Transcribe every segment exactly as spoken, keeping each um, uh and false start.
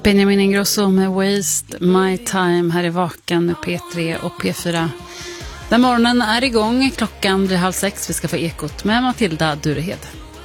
Benjamin Ingrosso med Waste My Time här i Vakan, P tre och P fyra. Den morgonen är igång, klockan blir halv sex. Vi ska få Ekot med Matilda Durehed.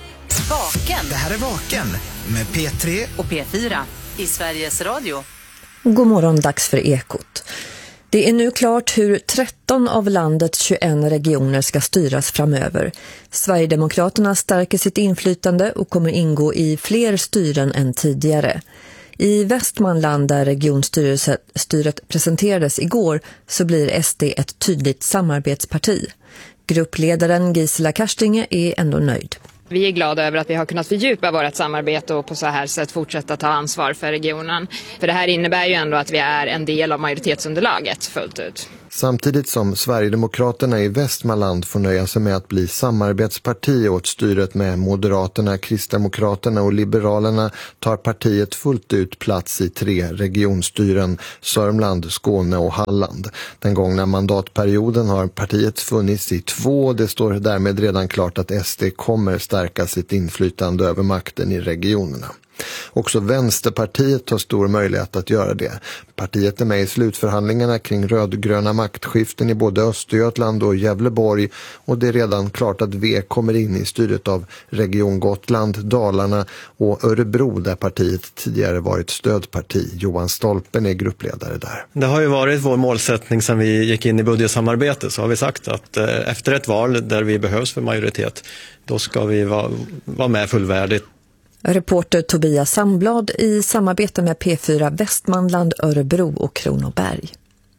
Vaken. Det här är Vaken med P tre och P fyra i Sveriges Radio. God morgon, dags för Ekot. Det är nu klart hur tretton av landets tjugoett regioner ska styras framöver. Sverigedemokraterna stärker sitt inflytande och kommer ingå i fler styren än tidigare. I Västmanland, där regionstyret presenterades igår, så blir S D ett tydligt samarbetsparti. Gruppledaren Gisela Karstinge är ändå nöjd. Vi är glada över att vi har kunnat fördjupa vårt samarbete och på så här sätt fortsätta ta ansvar för regionen. För det här innebär ju ändå att vi är en del av majoritetsunderlaget fullt ut. Samtidigt som Sverigedemokraterna i Västmanland får nöja sig med att bli samarbetsparti åt styret med Moderaterna, Kristdemokraterna och Liberalerna tar partiet fullt ut plats i tre regionstyren, Sörmland, Skåne och Halland. Den gångna mandatperioden har partiet funnits i två. Det står därmed redan klart att S D kommer stärka sitt inflytande över makten i regionerna. Också Vänsterpartiet har stor möjlighet att göra det. Partiet är med i slutförhandlingarna kring rödgröna maktskiften i både Östergötland och Gävleborg, och det är redan klart att V kommer in i styret av Region Gotland, Dalarna och Örebro, där partiet tidigare varit stödparti. Johan Stolpen är gruppledare där. Det har ju varit vår målsättning sedan vi gick in i budgetsamarbete, så har vi sagt att eh, efter ett val där vi behövs för majoritet, då ska vi vara, vara med fullvärdigt. Reporter Tobias Sandblad i samarbete med P fyra Västmanland, Örebro och Kronoberg.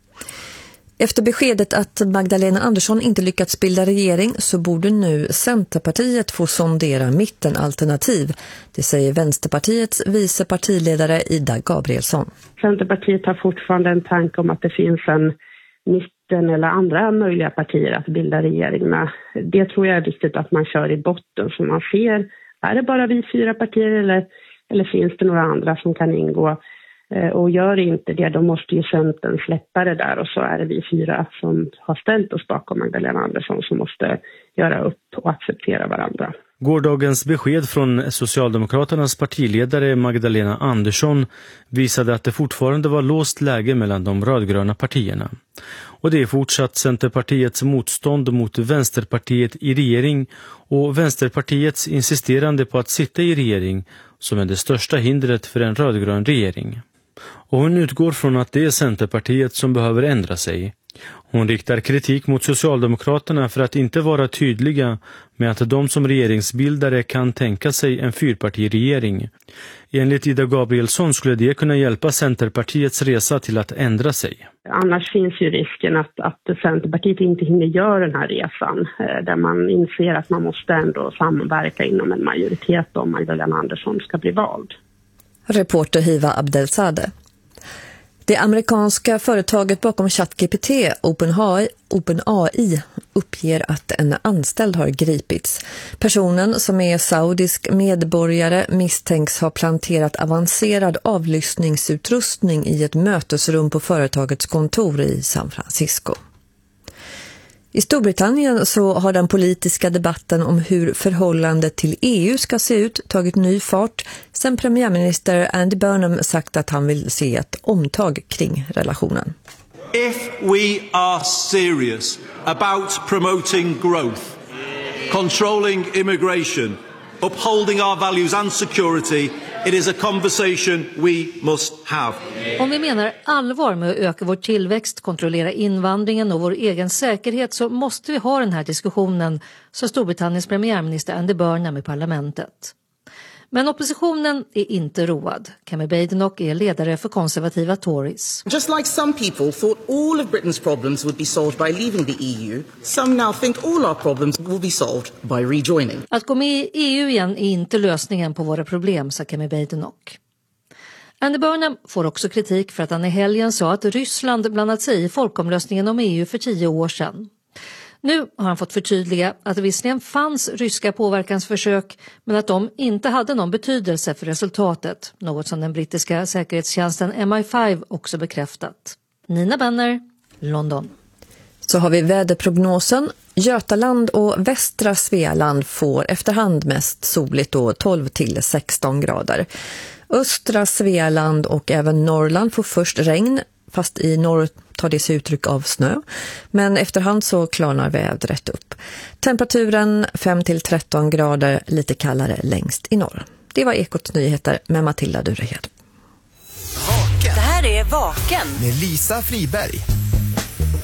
Efter beskedet att Magdalena Andersson inte lyckats bilda regering så borde nu Centerpartiet få sondera mittenalternativ. Det säger Vänsterpartiets vice partiledare Ida Gabrielsson. Centerpartiet har fortfarande en tanke om att det finns en mitten eller andra möjliga partier att bilda regering med. Det tror jag är viktigt att man kör i botten så man ser. Är det bara vi fyra partier eller, eller finns det några andra som kan ingå? Eh, och gör inte det, då måste ju Centern släppa det där. Och så är det vi fyra som har ställt oss bakom Magdalena Andersson som måste göra upp och acceptera varandra. Gårdagens besked från Socialdemokraternas partiledare Magdalena Andersson visade att det fortfarande var låst läge mellan de rödgröna partierna. Och det är fortsatt Centerpartiets motstånd mot Vänsterpartiet i regering och Vänsterpartiets insisterande på att sitta i regering som är det största hindret för en rödgrön regering. Och hon utgår från att det är Centerpartiet som behöver ändra sig. Hon riktar kritik mot Socialdemokraterna för att inte vara tydliga med att de som regeringsbildare kan tänka sig en fyrpartiregering. Enligt Ida Gabrielsson skulle det kunna hjälpa Centerpartiets resa till att ändra sig. Annars finns ju risken att, att Centerpartiet inte hinner göra den här resan där man inser att man måste ändå samverka inom en majoritet om Magdalena Andersson ska bli vald. Reporter Hiva Abdelzadeh. Det amerikanska företaget bakom ChatGPT, OpenAI, OpenAI, uppger att en anställd har gripits. Personen, som är saudisk medborgare, misstänks ha planterat avancerad avlyssningsutrustning i ett mötesrum på företagets kontor i San Francisco. I Storbritannien så har den politiska debatten om hur förhållandet till E U ska se ut tagit ny fart sedan premiärminister Andy Burnham sagt att han vill se ett omtag kring relationen. If we are serious about promoting growth, controlling immigration, upholding our values and security, it is a conversation we must have. Om vi menar allvar med att öka vår tillväxt, kontrollera invandringen och vår egen säkerhet så måste vi ha den här diskussionen, sa Storbritanniens premiärminister Andy Burnham i parlamentet. Men oppositionen är inte road. Kemi Badenoch är ledare för konservativa Tories. Just like some people thought all of Britain's problems would be solved by leaving the E U, some now think all our problems will be solved by rejoining. Att gå med i E U igen är inte lösningen på våra problem, sa Kemi Badenoch. Andy Burnham får också kritik för att han i helgen sa att Ryssland blandat sig i folkomröstningen om E U för tio år sedan. Nu har han fått förtydliga att det visserligen fanns ryska påverkansförsök men att de inte hade någon betydelse för resultatet, något som den brittiska säkerhetstjänsten M I fem också bekräftat. Nina Benner, London. Så har vi väderprognosen. Götaland och västra Svealand får efterhand mest soligt och tolv till sexton grader. Östra Svealand och även Norrland får först regn, fast i norr tar det sig uttryck av snö. Men efterhand så klarnar vädret upp. Temperaturen fem till tretton grader, lite kallare längst i norr. Det var Ekots nyheter med Matilda Durehed. Vaken. Det här är Vaken med Lisa Friberg.